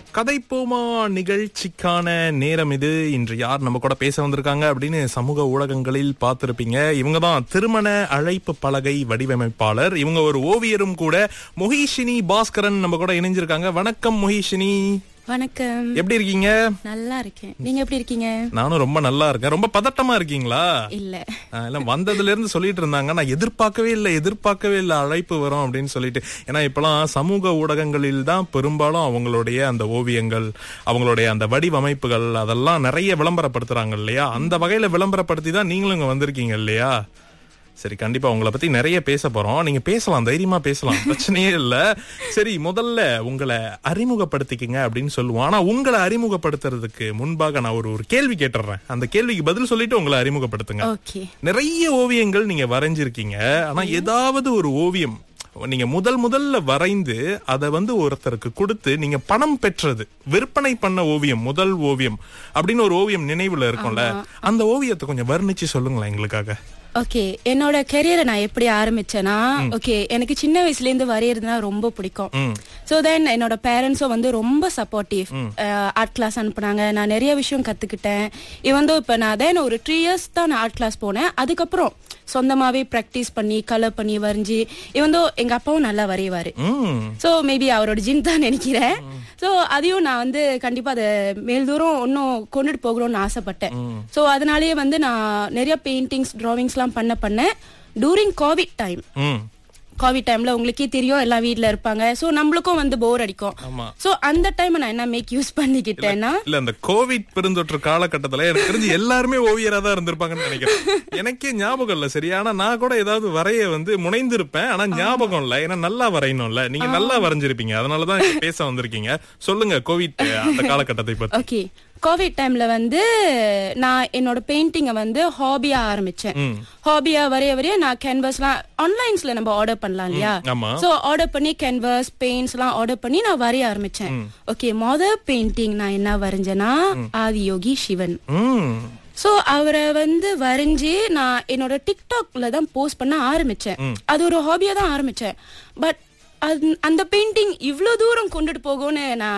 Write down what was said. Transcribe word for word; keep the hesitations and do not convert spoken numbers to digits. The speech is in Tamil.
கதைப்போமா நிகழ்ச்சிக்கான நேரம் இது. இன்று யார் நம்ம கூட பேச வந்திருக்காங்க அப்படின்னு சமூக ஊடகங்களில் பார்த்திருப்பீங்க. இவங்க தான் திருமண அழைப்பு பலகை வடிவமைப்பாளர். இவங்க ஒரு ஓவியரும் கூட. மொஹிஷினி பாஸ்கரன் நம்ம கூட இணைஞ்சிருக்காங்க. வணக்கம் மொஹிஷினி. வணக்கம். எப்படி இருக்கீங்க? நல்லா இருக்கேன். நீங்க எப்படி இருக்கீங்க? நானும் ரொம்ப நல்லா இருக்கேன். ரொம்ப பதட்டமா இருக்கீங்களா? இல்ல இல்ல, வந்ததுல இருந்து சொல்லிட்டு இருந்தாங்க, நான் எதிர்பார்க்கவே இல்லை எதிர்பார்க்கவே இல்லை அழைப்பு வரும் அப்படின்னு சொல்லிட்டு. ஏன்னா இப்பெல்லாம் சமூக ஊடகங்களில் தான் பெரும்பாலும் அவங்களுடைய அந்த ஓவியங்கள், அவங்களுடைய அந்த வடிவமைப்புகள் அதெல்லாம் நிறைய விளம்பரப்படுத்துறாங்க இல்லையா? அந்த வகையில விளம்பரப்படுத்தி தான் நீங்களும் இங்க வந்திருக்கீங்க இல்லையா? சரி, கண்டிப்பா உங்களை பத்தி நிறைய பேச போறோம். நீங்க பேசலாம், தைரியமா பேசலாம், பிரச்சனையே இல்ல. சரி, முதல்ல உங்களை அறிமுகப்படுத்திக்கங்க அப்படின்னு சொல்லுவோம். ஆனா உங்களை அறிமுகப்படுத்துறதுக்கு முன்பாக நான் ஒரு ஒரு கேள்வி கேட்டுறேன். அந்த கேள்விக்கு பதில் சொல்லிட்டு உங்களை அறிமுகப்படுத்துங்க. நிறைய ஓவியங்கள் நீங்க வரைஞ்சிருக்கீங்க. ஆனா ஏதாவது ஒரு ஓவியம் நீங்க முதல் முதல்ல வரைந்து அதை வந்து ஒருத்தருக்கு கொடுத்து நீங்க பணம் பெற்றது, விற்பனை பண்ண ஓவியம், முதல் ஓவியம் அப்படின்னு ஒரு ஓவியம் நினைவுல இருக்கும்ல, அந்த ஓவியத்தை கொஞ்சம் வர்ணிச்சு சொல்லுங்களேன் எங்களுக்காக. ஓகே, என்னோட கெரியரை நான் எப்படி ஆரம்பிச்சேன்னா, ஓகே எனக்கு சின்ன வயசுல இருந்து வரையறதுனா ரொம்ப பிடிக்கும். சோ தென் என்னோட பேரண்ட்ஸும் வந்து ரொம்ப சப்போர்ட்டிவ். ஆர்ட் கிளாஸ் அனுப்புனாங்க, நான் நிறைய விஷயம் கத்துக்கிட்டேன். இவன் இப்ப நான் தென் ஒரு த்ரீ இயர்ஸ் தான் நான் ஆர்ட் கிளாஸ் போனேன். அதுக்கப்புறம் சொந்தமாவே பிராக்டிஸ் பண்ணி கலர் பண்ணி வரைஞ்சி, இவன் எங்க அப்பாவும் நல்லா வரைவாரு. சோ மேபி அவரோட ஜின் தான் நினைக்கிறேன். சோ அதையும் நான் வந்து கண்டிப்பா அதை மேல் தூரம் இன்னும் கொண்டுட்டு போகணும்னு ஆசைப்பட்டேன். சோ அதனாலேயே வந்து நான் நிறைய பெயிண்டிங்ஸ், டிராவிங்ஸ் எல்லாம் பண்ண பண்ண டூரிங் கோவிட் டைம் கோவிட் டைம்ல உங்களுக்கே தெரியும், எல்லாம் வீட்ல இருப்பாங்க. சோ நம்மளுக்கும் வந்து போர் அடிக்கும். சோ அந்த டைம் நான் என்ன மேக் யூஸ் பண்ணிக்கிட்டேன்னா, இல்ல இந்த கோவிட் பெருந்தொற்று காலகட்டத்துல எனக்கு தெரிஞ்சு எல்லாருமே ஓவியரா தான் இருந்திருப்பாங்கன்னு நினைக்கிறேன். எனக்கே ஞாபகம் இல்ல சரியான, நான் கூட ஏதாவது வரைய வந்து முனைந்திருப்பேன். ஆனா ஞாபகம் இல்ல, ஏன்னா நல்லா வரையணும்ல. நீங்க நல்லா வரைஞ்சிருப்பீங்க, அதனாலதான் பேச வந்திருக்கீங்க. சொல்லுங்க கோவிட் அந்த காலகட்டத்தை பத்தி. ஓகே, கோவிட் டைம்ல வந்து நான் என்னோட பெயிண்டிங்கை வந்து ஹாபியா ஆரம்பிச்சேன். ஹாபியா வரைய வரைய நான் கேன்வாஸ் எல்லாம் ஆன்லைன்ஸ்ல நம்ம ஆர்டர் பண்ணலாம் இல்லையா? சோ ஆர்டர் பண்ணி கேன்வாஸ், பெயிண்ட்ஸ் எல்லாம் ஆர்டர் பண்ணி நான் வரைய ஆரம்பிச்சேன். ஓகே, மொதல் பெயிண்டிங் நான் என்ன வரைஞ்சேன்னா ஆதியோகி சிவன். சோ அவரை வந்து வரைஞ்சி நான் என்னோட டிக்டாக்ல தான் போஸ்ட் பண்ண ஆரம்பிச்சேன். அது ஒரு ஹாபியா தான் ஆரம்பிச்சேன். பட் அந்த பெயிண்டிங் இவ்வளவு தூரம் கொண்டுட்டு போகும்னு நான்